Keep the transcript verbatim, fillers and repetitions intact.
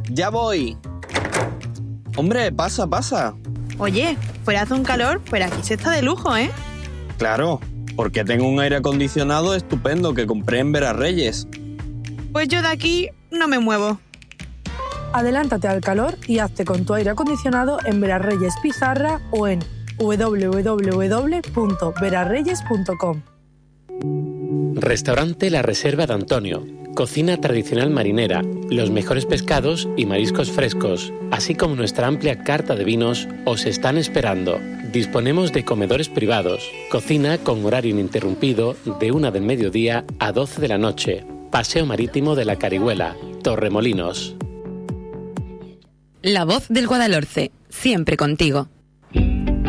Ya voy. Hombre, pasa, pasa. Oye, fuera hace un calor, pero aquí se está de lujo, ¿eh? Claro, porque tengo un aire acondicionado estupendo que compré en Verarreyes. Pues yo de aquí no me muevo. Adelántate al calor y hazte con tu aire acondicionado en Verarreyes Pizarra o en doble u doble u doble u punto verarreyes punto com. Restaurante La Reserva de Antonio. Cocina tradicional marinera, los mejores pescados y mariscos frescos, así como nuestra amplia carta de vinos, os están esperando. Disponemos de comedores privados, cocina con horario ininterrumpido de una del mediodía a doce de la noche, Paseo Marítimo de la Carihuela, Torremolinos. La voz del Guadalhorce, siempre contigo.